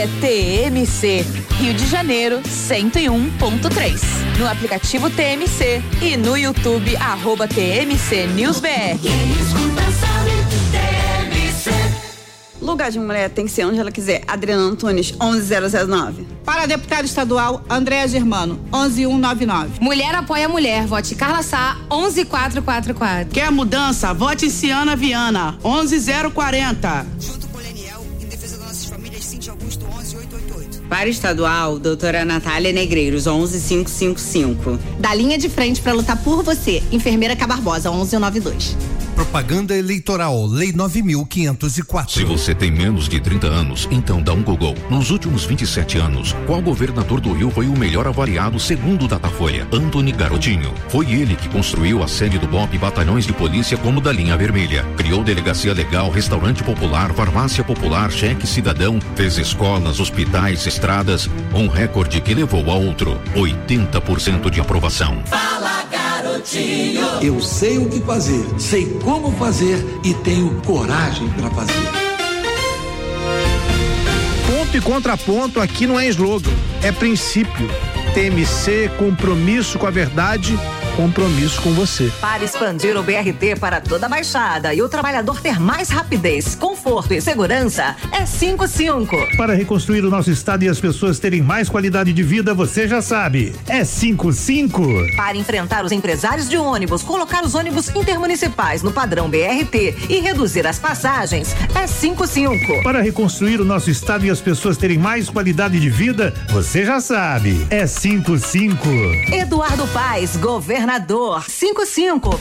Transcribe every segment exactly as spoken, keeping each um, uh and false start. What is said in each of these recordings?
é T M C. Rio de Janeiro, cento e um ponto três. No aplicativo T M C e no YouTube, arroba T M C News B R. Lugar de mulher tem que ser onde ela quiser. Adriana Antunes, onze zero zero nove. Para deputado estadual, Andréa Germano, onze mil cento e noventa e nove. Mulher apoia mulher, vote Carla Sá, onze mil quatrocentos e quarenta e quatro. Quer mudança? Vote Ciana Viana, onze mil quarenta. Junto com Leniel, em defesa das nossas famílias, Cintia Augusto, onze mil oitocentos e oitenta e oito. Para estadual, doutora Natália Negreiros, onze mil quinhentos e cinquenta e cinco. Da linha de frente para lutar por você, enfermeira Cabarbosa, onze mil noventa e dois. Propaganda eleitoral, Lei nove mil quinhentos e quatro. Se você tem menos de trinta anos, então dá um Google. Nos últimos vinte e sete anos, qual governador do Rio foi o melhor avaliado segundo o Datafolha? Antony Garotinho. Foi ele que construiu a sede do B O P e batalhões de polícia como da linha vermelha. Criou delegacia legal, restaurante popular, farmácia popular, cheque cidadão, fez escolas, hospitais, estradas. Um recorde que levou a outro. oitenta por cento de aprovação. Fala, garotinho! Eu sei o que fazer, sei como fazer e tenho coragem para fazer. Ponto e contraponto aqui não é slogan, é princípio. T M C, compromisso com a verdade, compromisso com você. Para expandir o B R T para toda a Baixada e o trabalhador ter mais rapidez, conforto e segurança, é cinquenta e cinco. Para reconstruir o nosso estado e as pessoas terem mais qualidade de vida, você já sabe, é cinquenta e cinco. Para enfrentar os empresários de ônibus, colocar os ônibus intermunicipais no padrão B R T e reduzir as passagens, é cinquenta e cinco. Para reconstruir o nosso estado e as pessoas terem mais qualidade de vida, você já sabe, é cinquenta e cinco. Eduardo Paes, governador, cinquenta e cinco.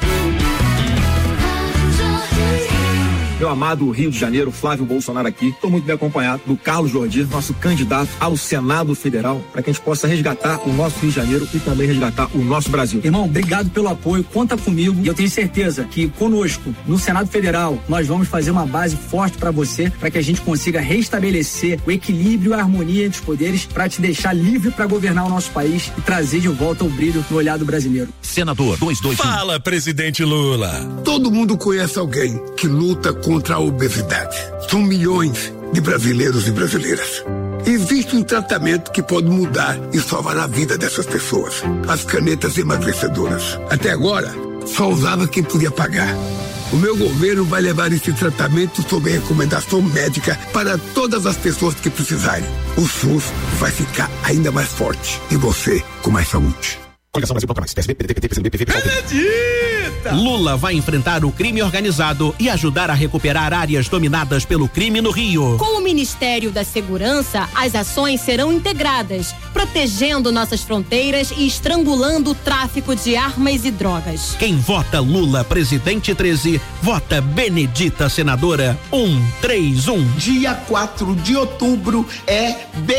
Meu amado Rio de Janeiro, Flávio Bolsonaro aqui. Estou muito bem acompanhado do Carlos Jordi, nosso candidato ao Senado Federal, para que a gente possa resgatar o nosso Rio de Janeiro e também resgatar o nosso Brasil. Irmão, obrigado pelo apoio, conta comigo e eu tenho certeza que conosco, no Senado Federal, nós vamos fazer uma base forte para você, para que a gente consiga restabelecer o equilíbrio e a harmonia entre os poderes, para te deixar livre para governar o nosso país e trazer de volta o brilho no olhar do brasileiro. Senador dois dois um. Fala, presidente Lula. Todo mundo conhece alguém que luta contra a obesidade. São milhões de brasileiros e brasileiras. Existe um tratamento que pode mudar e salvar a vida dessas pessoas. As canetas emagrecedoras. Até agora, só usava quem podia pagar. O meu governo vai levar esse tratamento sob recomendação médica para todas as pessoas que precisarem. O SUS vai ficar ainda mais forte e você com mais saúde. Coligação Brasil Plataforma, P S B, P D T, P S D B, P V, Benedita! Lula vai enfrentar o crime organizado e ajudar a recuperar áreas dominadas pelo crime no Rio. Com o Ministério da Segurança, as ações serão integradas, protegendo nossas fronteiras e estrangulando o tráfico de armas e drogas. Quem vota Lula presidente treze, vota Benedita senadora um três um. Dia quatro de outubro é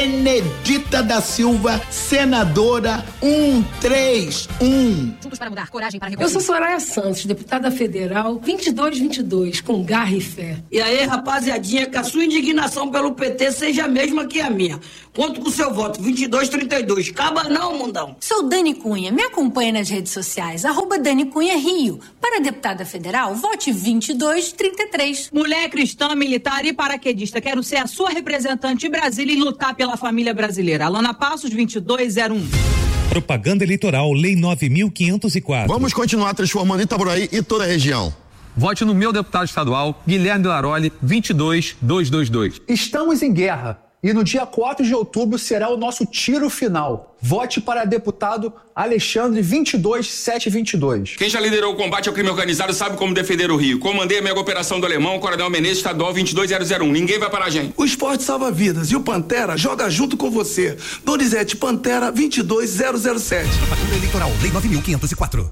Benedita da Silva senadora um três um. Juntos para mudar, coragem para Eu sou Soraya Santos, deputada federal vinte e dois vinte e dois, com garra e fé. E aí, rapaziadinha, que a sua indignação pelo P T seja a mesma que a minha. Conto com o seu voto, vinte e dois trinta e dois. Acaba não, mundão. Sou Dani Cunha, me acompanha nas redes sociais, arroba Dani Cunha Rio. Para deputada federal, vote vinte e dois trinta e três. Mulher cristã, militar e paraquedista, quero ser a sua representante em Brasília e lutar pela família brasileira. Alana Passos, vinte e dois zero um. Propaganda eleitoral, Lei nove mil quinhentos e quatro. Vamos continuar transformando Itaboraí e toda a região. Vote no meu deputado estadual, Guilherme Laroli, vinte e dois dois dois dois. Estamos em guerra e no dia quatro de outubro será o nosso tiro final. Vote para deputado Alexandre vinte e dois sete vinte e dois. Quem já liderou o combate ao crime organizado sabe como defender o Rio. Comandei a mega operação do Alemão, Coronel Menezes, estadual vinte e dois zero zero um. Ninguém vai parar a gente. O esporte salva vidas e o Pantera joga junto com você. Donizete Pantera vinte e dois zero zero sete. Propaganda eleitoral, Lei nove mil quinhentos e quatro.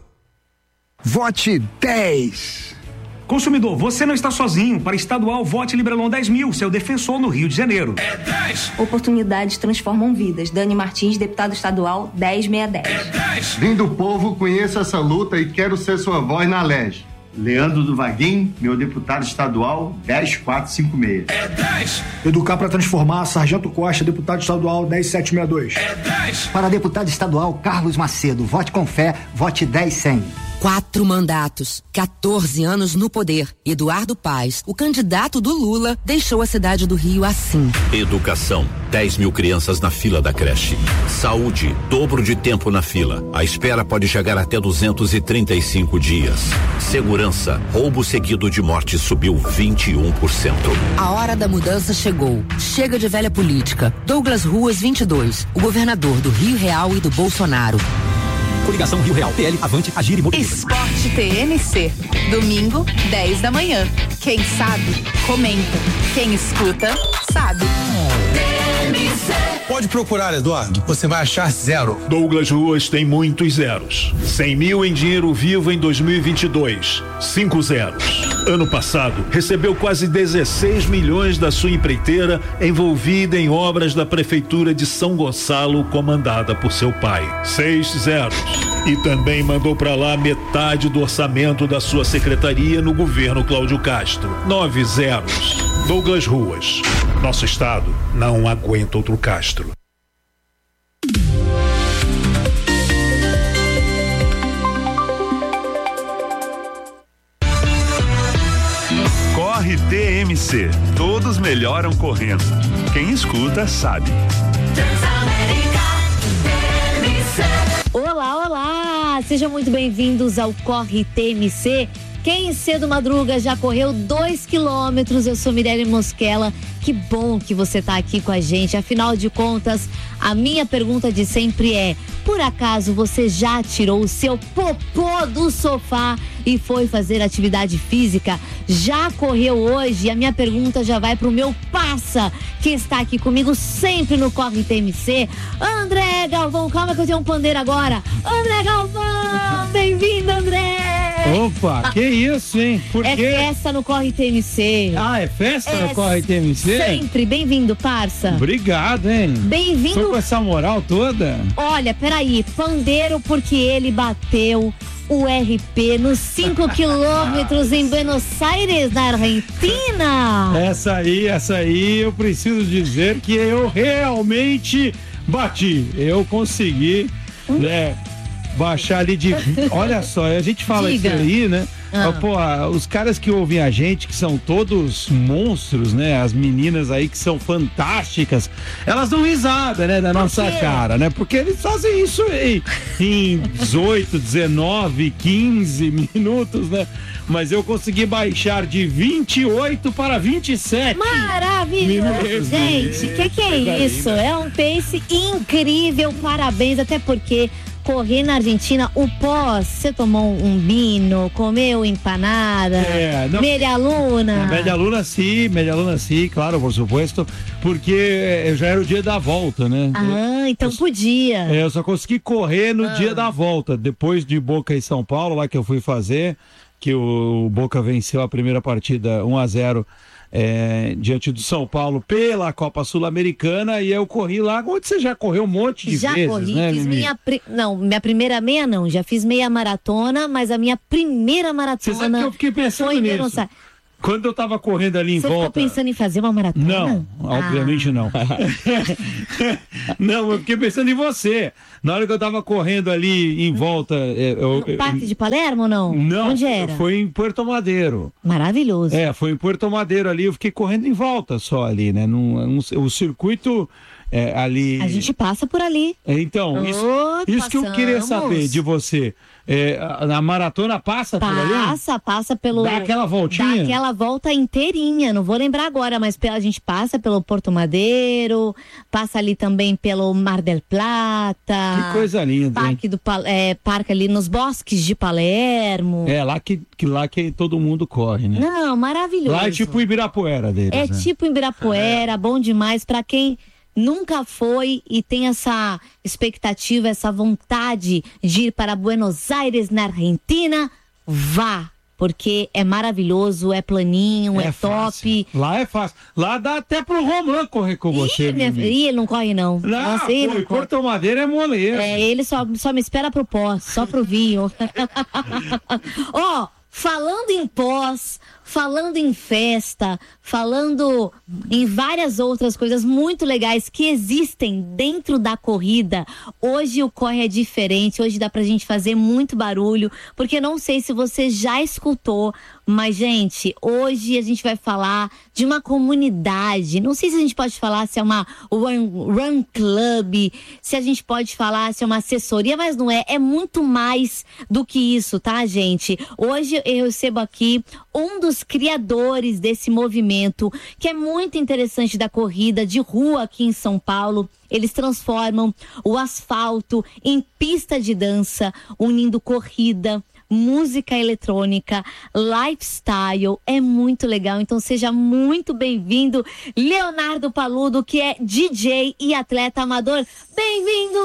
Vote dez. Consumidor, você não está sozinho. Para estadual, vote Librelon dez mil, seu defensor no Rio de Janeiro. É dez. Oportunidades transformam vidas. Dani Martins, deputado estadual, dez mil seiscentos e dez. É dez. Vim do povo, conheço essa luta e quero ser sua voz na L E G. Leandro do Vaguinho, meu deputado estadual, dez mil quatrocentos e cinquenta e seis. É dez. Educar para transformar, Sargento Costa, deputado estadual, dez mil setecentos e sessenta e dois. É dez. Para deputado estadual, Carlos Macedo, vote com fé, vote dez mil e cem. Quatro mandatos, quatorze anos no poder. Eduardo Paes, o candidato do Lula, deixou a cidade do Rio assim. Educação, dez mil crianças na fila da creche. Saúde, dobro de tempo na fila. A espera pode chegar até duzentos e trinta e cinco dias. Segurança, roubo seguido de morte subiu vinte e um por cento. A hora da mudança chegou. Chega de velha política. Douglas Ruas vinte e dois, o governador do Rio Real e do Bolsonaro. Coligação Rio Real, P L, Avante, Agir e Mobiliza. Esporte T M C, domingo, dez da manhã. Quem sabe, comenta. Quem escuta, sabe. T M C. Pode procurar, Eduardo, você vai achar zero. Douglas Ruas tem muitos zeros. cem mil em dinheiro vivo em dois mil e vinte e dois. Cinco zeros. Ano passado, recebeu quase dezesseis milhões da sua empreiteira envolvida em obras da Prefeitura de São Gonçalo, comandada por seu pai. Seis zeros. E também mandou para lá metade do orçamento da sua secretaria no governo Cláudio Castro. Nove zeros. Douglas Ruas. Nosso estado não aguenta outro Castro. Corre T M C. Todos melhoram correndo. Quem escuta sabe. Olá, olá! Sejam muito bem-vindos ao Corre T M C. Quem cedo madruga já correu dois quilômetros. Eu sou Mirelle Mosquela. Que bom que você está aqui com a gente. Afinal de contas, a minha pergunta de sempre é: por acaso você já tirou o seu popô do sofá e foi fazer atividade física? Já correu hoje? E a minha pergunta já vai pro meu parça, que está aqui comigo sempre no Corre T M C, André Galvão. Calma que eu tenho um pandeiro agora. André Galvão, bem-vindo, André! Opa, que isso, hein? Por é quê? Festa no Corre T M C. Ah, é festa é no Corre T M C? Sempre, bem-vindo, parça. Obrigado, hein? Bem-vindo. Tô com essa moral toda. Olha, peraí, pandeiro porque ele bateu o R P nos cinco quilômetros em Buenos Aires, na Argentina. Essa aí, essa aí, eu preciso dizer que eu realmente bati. Eu consegui, hum? né? Baixar ali de... Olha só, a gente fala Diga. isso aí, né? Ah. Pô, os caras que ouvem a gente, que são todos monstros, né? As meninas aí que são fantásticas, elas dão risada, né? Da nossa cara, né? Porque eles fazem isso em, em dezoito, dezenove, quinze minutos, né? Mas eu consegui baixar de vinte e oito para vinte e sete. Maravilhoso, gente. O que, que é isso? É um pace incrível, parabéns, até porque correr na Argentina, o pós, você tomou um vinho, comeu empanada, é, não, meia luna. Meia luna sim, meia luna sim, claro, por supuesto, porque já era o dia da volta, né? Ah, eu, então podia. É, eu só consegui correr no ah. dia da volta, depois de Boca e São Paulo, lá que eu fui fazer, que o Boca venceu a primeira partida um a zero É, diante do São Paulo pela Copa Sul-Americana, e eu corri lá onde você já correu um monte de já vezes, corri, né, fiz Mimi? minha pri... não, minha primeira meia não, já fiz meia maratona, mas a minha primeira maratona você sabe que eu fiquei pensando foi nisso Buenos... Quando eu tava correndo ali em você volta... Você ficou pensando em fazer uma maratona? Não, obviamente ah. não. Não, eu fiquei pensando em você. Na hora que eu tava correndo ali em volta... Eu, no Parque eu... de Palermo ou não? Não, onde era? Foi em Puerto Madeiro. Maravilhoso. É, foi em Puerto Madeiro ali, eu fiquei correndo em volta só ali, né? Num, num, o circuito... É, ali... A gente passa por ali. Então, isso, oh, isso que eu queria saber de você. É, a, a maratona passa, passa por ali? Passa, passa pelo... Dá aquela voltinha? Dá aquela volta inteirinha, não vou lembrar agora, mas a gente passa pelo Porto Madeiro, passa ali também pelo Mar del Plata. Que coisa linda. Parque, do, é, parque ali nos bosques de Palermo. É, lá que, que, lá que todo mundo corre, né? Não, maravilhoso. Lá é tipo Ibirapuera deles, É né? tipo Ibirapuera, é. Bom demais pra quem... nunca foi e tem essa expectativa, essa vontade de ir para Buenos Aires, na Argentina, vá, porque é maravilhoso, é planinho, é, é top. Lá é fácil. Lá dá até pro Romã correr com você. Ih, ele não corre não. Não, Nossa, ele pô, não corre. Porto Madeiro é moleiro. É, ele só, só me espera pro pós, só pro vinho. Ó, oh, falando em pós, falando em festa, falando em várias outras coisas muito legais que existem dentro da corrida. Hoje o Corre é diferente, hoje dá pra gente fazer muito barulho, porque não sei se você já escutou, mas, gente, hoje a gente vai falar de uma comunidade. Não sei se a gente pode falar se é uma run, run club, se a gente pode falar se é uma assessoria, mas não é. É muito mais do que isso, tá, gente? Hoje eu recebo aqui um dos criadores desse movimento, que é muito interessante, da corrida de rua aqui em São Paulo. Eles transformam o asfalto em pista de dança, unindo corrida, música eletrônica, lifestyle. É muito legal, então seja muito bem-vindo, Leonardo Paludo, que é D J e atleta amador. Bem-vindo,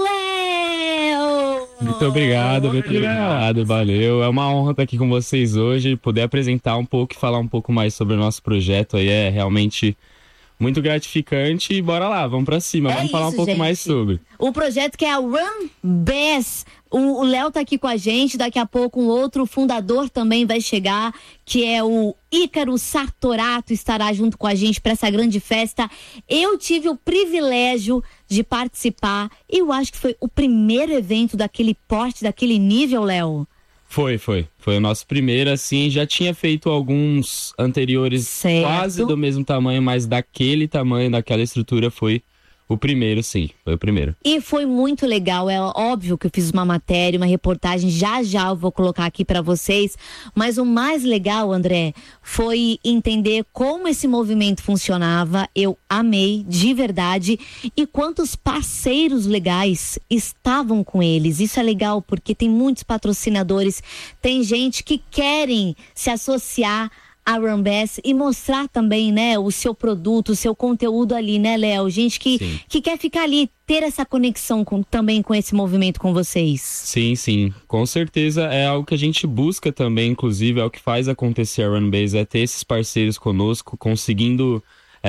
Léo! Muito obrigado, muito obrigado, valeu. É uma honra estar aqui com vocês hoje, poder apresentar um pouco e falar um pouco mais sobre o nosso projeto aí, é realmente muito gratificante. E bora lá, vamos pra cima, é vamos isso, falar um pouco gente. mais sobre. O projeto que é a Run Bass. O Léo tá aqui com a gente, daqui a pouco um outro fundador também vai chegar, que é o Ícaro Sartorato, estará junto com a gente para essa grande festa. Eu tive o privilégio de participar, e eu acho que foi o primeiro evento daquele porte, daquele nível, Léo. Foi, foi. Foi o nosso primeiro, assim, já tinha feito alguns anteriores certo. quase do mesmo tamanho, mas daquele tamanho, daquela estrutura, foi o primeiro, sim, foi o primeiro. E foi muito legal, é óbvio que eu fiz uma matéria, uma reportagem, já já eu vou colocar aqui pra vocês, mas o mais legal, André, foi entender como esse movimento funcionava. Eu amei, de verdade, e quantos parceiros legais estavam com eles. Isso é legal, porque tem muitos patrocinadores, tem gente que querem se associar a Run Bass e mostrar também, né, o seu produto, o seu conteúdo ali, né, Léo? Gente que, que quer ficar ali, ter essa conexão com, também com esse movimento com vocês. Sim, sim, com certeza é algo que a gente busca também, inclusive é o que faz acontecer a Run Bass, é ter esses parceiros conosco, conseguindo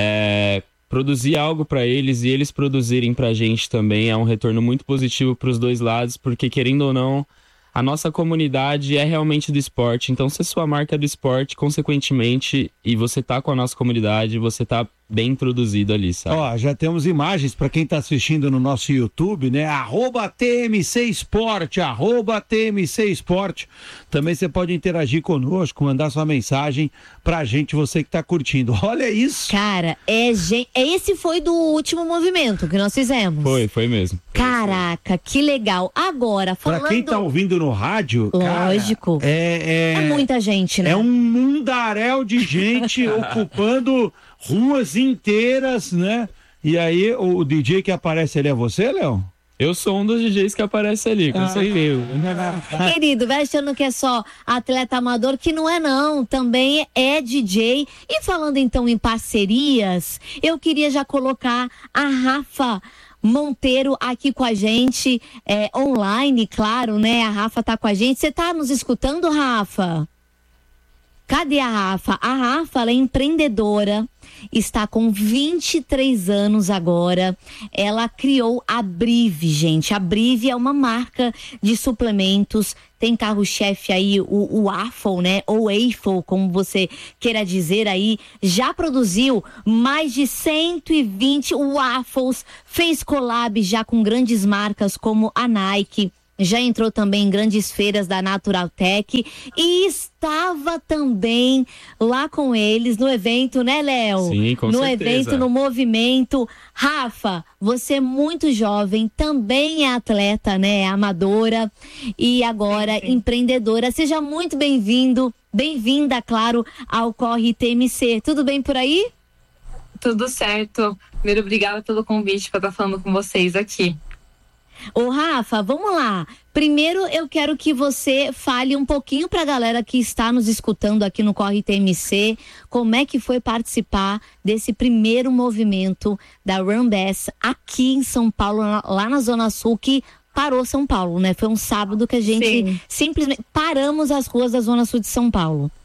é, produzir algo para eles e eles produzirem pra gente também. É um retorno muito positivo pros dois lados, porque querendo ou não, a nossa comunidade é realmente do esporte, então se a sua marca é do esporte, consequentemente, e você tá com a nossa comunidade, você tá bem introduzido ali, sabe? Ó, já temos imagens para quem tá assistindo no nosso YouTube, né? Arroba T M C Esporte, arroba T M C Esporte. Também você pode interagir conosco, mandar sua mensagem pra gente, você que tá curtindo. Olha isso! Cara, é gente... esse foi do último movimento que nós fizemos. Foi, foi mesmo. Caraca, que legal. Agora, falando... Pra quem tá ouvindo no rádio, lógico, cara, é, é... é muita gente, né? É um mundaréu de gente ocupando ruas inteiras, né? E aí, o D J que aparece ali é você, Léo? Eu sou um dos D Js que aparece ali, com certeza. Ah. Querido, vai achando que é só atleta amador, que não é não, também é D J. E falando então em parcerias, eu queria já colocar a Rafa Monteiro aqui com a gente, é, online, claro, né? A Rafa tá com a gente. Você tá nos escutando, Rafa? Cadê a Rafa? A Rafa, ela é empreendedora, está com vinte e três anos agora. Ela criou a Brive, gente. A Brive é uma marca de suplementos. Tem carro-chefe aí, o, o Waffle, né? Ou Eiffel, como você queira dizer aí. Já produziu mais de cento e vinte waffles. Fez collab já com grandes marcas como a Nike. Já entrou também em grandes feiras da Natural Tech e estava também lá com eles no evento, né, Léo? Sim, com no certeza. No evento, no movimento. Rafa, você é muito jovem, também é atleta, né, amadora e agora sim, sim. empreendedora. Seja muito bem-vindo, bem-vinda, claro, ao Corre T M C. Tudo bem por aí? Tudo certo. Primeiro, obrigada pelo convite para estar falando com vocês aqui. Ô Rafa, vamos lá. Primeiro eu quero que você fale um pouquinho pra galera que está nos escutando aqui no Corre T M C, como é que foi participar desse primeiro movimento da Run Bass aqui em São Paulo, lá na Zona Sul, que parou São Paulo, né? Foi um sábado que a gente Sim. simplesmente paramos as ruas da Zona Sul de São Paulo.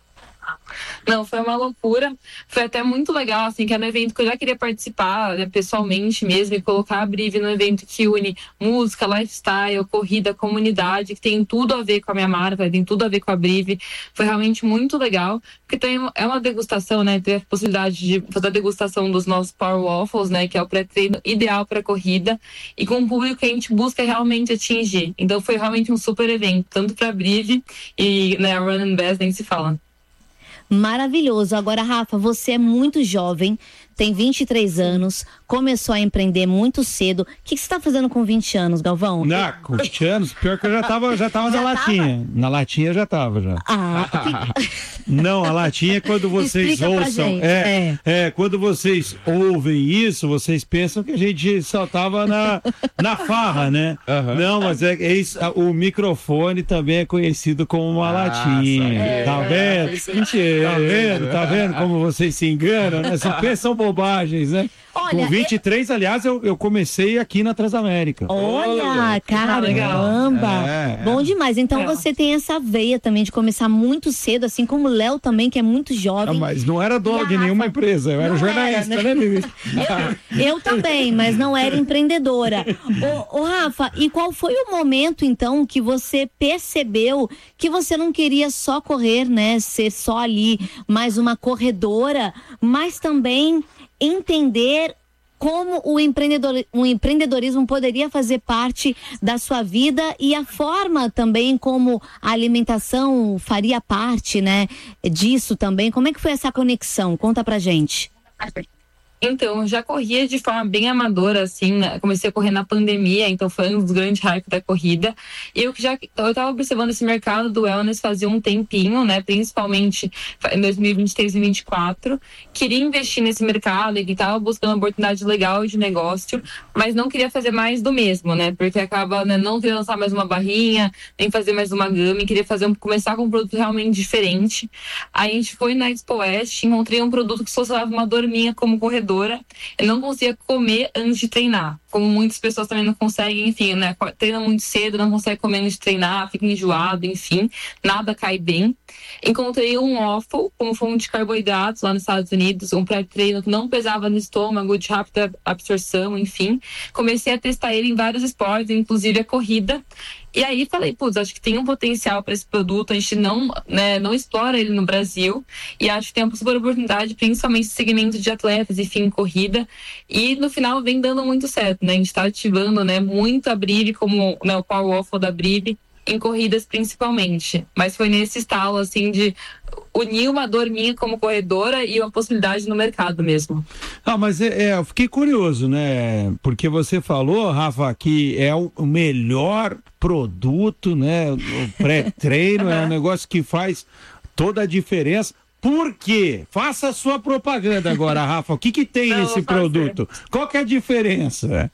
Não, foi uma loucura. Foi até muito legal, assim, que era um evento que eu já queria participar, né, pessoalmente mesmo, e colocar a Brive no evento que une música, lifestyle, corrida, comunidade, que tem tudo a ver com a minha marca, tem tudo a ver com a Brive. Foi realmente muito legal, porque tem, é uma degustação, né? Ter a possibilidade de fazer a degustação dos nossos Power Waffles, né? Que é o pré-treino ideal para corrida, e com um público que a gente busca realmente atingir. Então foi realmente um super evento, tanto para a Brive e, né, a Run and Bass nem se fala. Maravilhoso. Agora, Rafa, você é muito jovem, tem vinte e três anos, começou a empreender muito cedo. O que, que você está fazendo com vinte anos, Galvão? Não, com vinte anos, pior que eu já estava já tava já na tava? latinha. Na latinha eu já estava já. Ah, que... Não, a latinha é quando vocês Explica ouçam. É, é. é, quando vocês ouvem isso, vocês pensam que a gente só tava na, na farra, né? Uhum. Não, mas é, é isso, o microfone também é conhecido como uma ah, latinha. É, tá vendo? É, tá vendo? Tá vendo como vocês se enganam, né? Só pensam bobagens, né? Olha, com vinte e três, é... aliás, eu, eu comecei aqui na Transamérica. Olha, caramba! É, é. Bom demais. Então é. você tem essa veia também de começar muito cedo, assim como o Léo também, que é muito jovem. Ah, mas não era dono de Rafa... nenhuma empresa, eu era não jornalista, era, né, né Bibi? eu, eu também, mas não era empreendedora. Ô, ô, Rafa, e qual foi o momento, então, que você percebeu que você não queria só correr, né? Ser só ali mais uma corredora, mas também entender como o, empreendedor, o empreendedorismo poderia fazer parte da sua vida e a forma também como a alimentação faria parte, né, disso também. Como é que foi essa conexão? Conta pra gente. Então, eu já corria de forma bem amadora, assim, né? Comecei a correr na pandemia, então foi um dos grandes hypes da corrida. E eu já eu tava observando esse mercado do wellness fazia um tempinho, né? Principalmente em dois mil e vinte e três e vinte e quatro. Queria investir nesse mercado e tava buscando uma oportunidade legal de negócio, mas não queria fazer mais do mesmo, né? Porque acaba, né, não queria lançar mais uma barrinha, nem fazer mais uma gama, e queria fazer um, começar com um produto realmente diferente. Aí a gente foi na Expo West, encontrei um produto que solucionava uma dor minha como corredora. Eu não conseguia comer antes de treinar, como muitas pessoas também não conseguem, enfim, né? Treina muito cedo, não consegue comer antes de treinar, fica enjoado, enfim, nada cai bem. Encontrei um waffle como fonte de carboidratos lá nos Estados Unidos, um pré-treino que não pesava no estômago, de rápida absorção, enfim. Comecei a testar ele em vários esportes, inclusive a corrida. E aí falei, putz, acho que tem um potencial para esse produto, a gente não, né, não explora ele no Brasil, e acho que tem uma super oportunidade, principalmente esse segmento de atletas, enfim, corrida, e no final vem dando muito certo, né, a gente está ativando, né, muito a Brive, como, né, o Power Waffle da Brive, em corridas principalmente, mas foi nesse estalo, assim, de unir uma dor minha como corredora e uma possibilidade no mercado mesmo. Ah, mas é, é, eu fiquei curioso, né? Porque você falou, Rafa, que é o melhor produto, né? O pré-treino é um negócio que faz toda a diferença. Por quê? Faça a sua propaganda agora, Rafa. O que que tem não, nesse produto? Qual que é a diferença?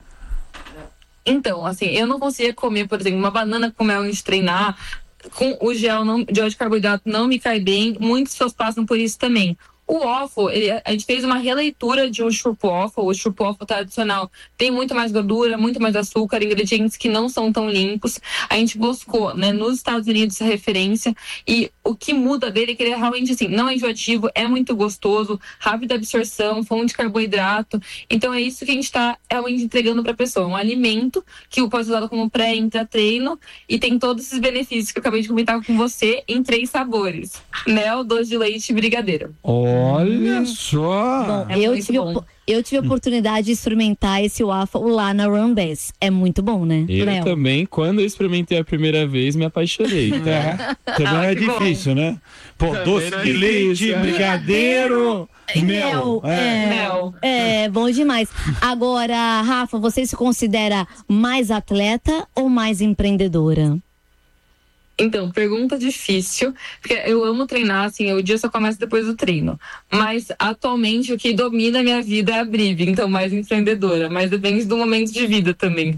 Então, assim, eu não conseguia comer, por exemplo, uma banana com mel antes de treinar, com o gel, não, gel de carboidrato não me cai bem, muitas pessoas passam por isso também. O waffle, ele, a gente fez uma releitura de um churro waffle. O churro waffle tradicional tem muito mais gordura, muito mais açúcar, ingredientes que não são tão limpos. A gente buscou, né, nos Estados Unidos essa referência, e o que muda dele é que ele é realmente assim, não é enjoativo, é muito gostoso, rápida absorção, fonte de carboidrato. Então é isso que a gente está realmente entregando para a pessoa, um alimento que pode ser usado como pré, intra-treino, e tem todos esses benefícios que eu acabei de comentar com você em três sabores: mel, doce de leite e brigadeiro. Oh. Olha só! Bom, é eu, tive, bom. eu tive a oportunidade de experimentar esse waffle lá na Run Bass. É muito bom, né? Eu Léo? também, quando eu experimentei a primeira vez, me apaixonei. É. Também ah, é difícil, bom. né? Pô, também doce de leite, é. brigadeiro, mel. É, é, mel. É, bom demais. Agora, Rafa, você se considera mais atleta ou mais empreendedora? Então, pergunta difícil, porque eu amo treinar, assim, o dia só começa depois do treino. Mas, atualmente, o que domina a minha vida é a Brive, então mais empreendedora. Mas depende do momento de vida também.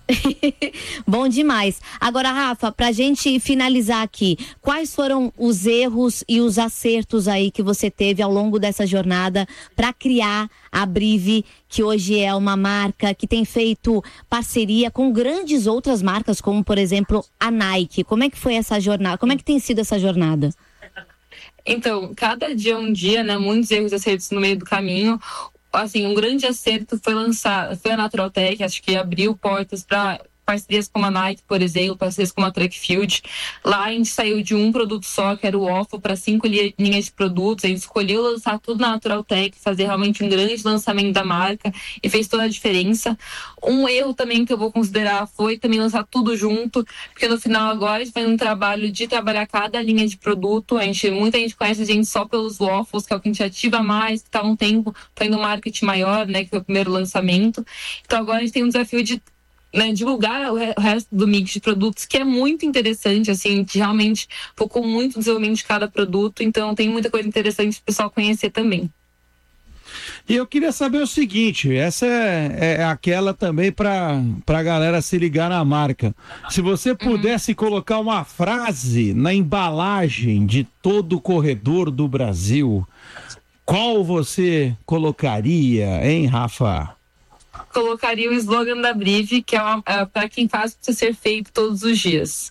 Bom demais. Agora, Rafa, pra gente finalizar aqui, quais foram os erros e os acertos aí que você teve ao longo dessa jornada para criar a Brive, que hoje é uma marca que tem feito parceria com grandes outras marcas, como por exemplo a Nike? Como é que foi essa jornada? Como é que tem sido essa jornada? Então, cada dia é um dia, né? Muitos erros e acertos no meio do caminho. Assim, um grande acerto foi lançar, foi a Naturaltech, acho que abriu portas para parcerias como a Nike, por exemplo, parcerias como a Track Field. Lá a gente saiu de um produto só, que era o waffle, para cinco linhas de produtos. A gente escolheu lançar tudo na Naturaltech, fazer realmente um grande lançamento da marca e fez toda a diferença. Um erro também que eu vou considerar foi também lançar tudo junto, porque no final agora a gente faz um trabalho de trabalhar cada linha de produto. A gente, muita gente conhece a gente só pelos waffles, que é o que a gente ativa mais, que está um tempo fazendo um marketing maior, né, que foi o primeiro lançamento. Então agora a gente tem um desafio de Né, divulgar o, re- o resto do mix de produtos, que é muito interessante, assim, a gente realmente focou muito no desenvolvimento de cada produto, então tem muita coisa interessante para o pessoal conhecer também. E eu queria saber o seguinte, essa é, é aquela também para a galera se ligar na marca. Se você pudesse uhum. colocar uma frase na embalagem de todo o corredor do Brasil, qual você colocaria, hein, Rafa? Colocaria o slogan da Brive, que é, é para quem faz precisa ser feito todos os dias.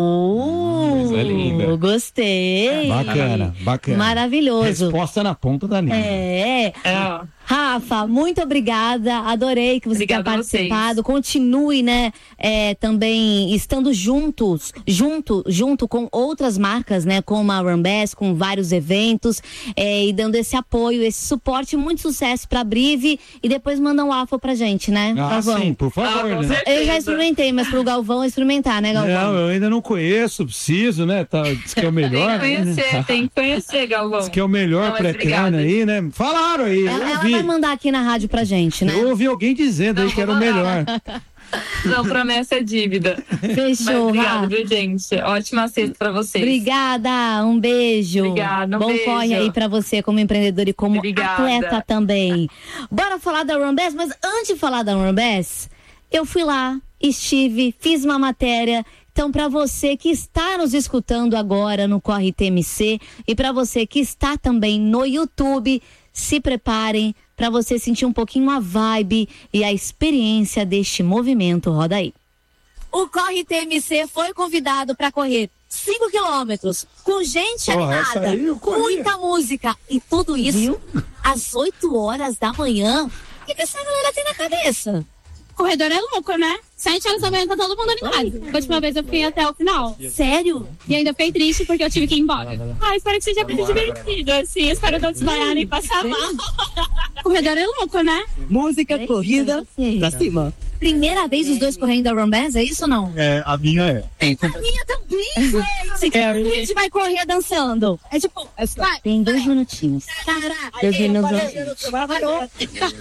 Oh, é gostei. Bacana, bacana. Maravilhoso. Resposta na ponta da língua. É. é. Rafa, muito obrigada. Adorei que você Obrigada tenha participado. Continue, né, é, também estando juntos, junto, junto com outras marcas, né, como a Runbass, com vários eventos, é, e dando esse apoio, esse suporte. Muito sucesso pra Brive e depois manda um waffle pra gente, né? Ah, Galvão? sim, por favor. Ah, né? Eu já experimentei, mas pro Galvão experimentar, né, Galvão? Não, eu ainda não conheço, preciso, né? Tá, diz que é o melhor. Tem que conhecer, né? tem que conhecer, Galvão. Diz que é o melhor pré-treino aí, né? Falaram aí, eu Ela, ela ouvi. vai mandar aqui na rádio pra gente, né? Eu ouvi alguém dizendo aí que era o melhor. Não, promessa é dívida. Fechou, Obrigada, Rafa. viu, gente? Ótima sexta pra vocês. Obrigada, um beijo. Obrigada, um Bom beijo. corre aí pra você como empreendedor e como Obrigada. atleta também. Bora falar da Runbass, mas antes de falar da Runbass, eu fui lá, estive, fiz uma matéria. Então, para você que está nos escutando agora no Corre T M C e para você que está também no YouTube, se preparem para você sentir um pouquinho a vibe e a experiência deste movimento. Roda aí. O Corre T M C foi convidado para correr cinco quilômetros com gente Porra, essa animada, aí eu corria. muita música e tudo isso Viu? às oito horas da manhã. O que essa galera tem na cabeça? Corredor é louco, né? Sete horas da manhã tá todo mundo animado. A última vez eu fui até o final. Sério? E ainda fiquei triste porque eu tive que ir embora. Ah, espero que seja muito divertido, assim. Espero não desmaiar nem passar mal. Corredor é louco, né? Música, corrida, pra cima. Primeira vez os dois correndo a Runbass, é isso ou não? É, a minha é. A minha também, gente. É, A gente vai correr dançando. É tipo, vai. Tem dois minutinhos. Caraca. Dois minutos. Parou.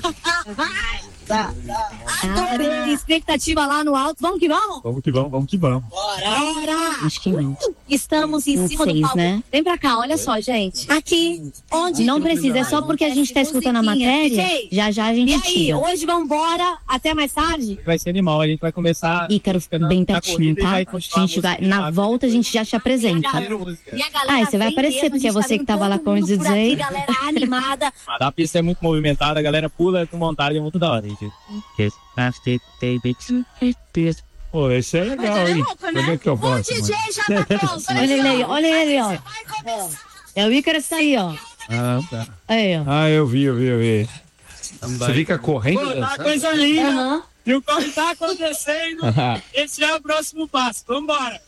Tá, Adorei. Expectativa lá no alto. Vamos que vamos? Vamos que vamos, vamos que vamos. Bora. Acho que não. Estamos em Não cima sei, do palco. né? Vem pra cá, olha só, gente. Aqui, onde? Não precisa, é só porque a gente tá escutando a matéria. Já já a gente E aí, tira. hoje vambora até mais tarde? Vai ser animal, a gente vai começar. Ícaro, bem na pertinho, corrida e tá? vai A continuar gente vai, música, na sabe? volta a gente já te apresenta. E a galera Ah, você vai vem aparecer, mesmo, porque a é gente você tá que tava lá vendo com o todo mundo por aqui, D J. galera animada. A pista é muito movimentada, a galera pula com vontade, é muito da hora, gente. Pô, esse é legal, hein? Como é que eu O posso? D J já tá pronto. Olha ele aí, olha ele, ó. É o Ícaro que tá aí, ó. Ah, tá. Aí, ó. Ah, eu vi, eu vi, eu vi. Você fica correndo? Pô, tá dançando? coisa linda. Aham. E o corre tá acontecendo. Esse é o próximo passo. Vambora.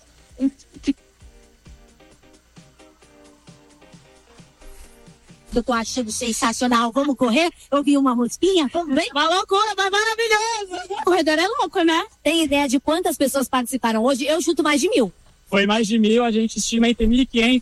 Eu tô achando sensacional. Vamos correr? Ouvir uma musiquinha? Vamos bem? Uma loucura, mas maravilhoso. Corredor é louco, né? Tem ideia de quantas pessoas participaram hoje? Eu chuto mais de mil. Foi mais de mil, a gente estima entre mil e quinhentos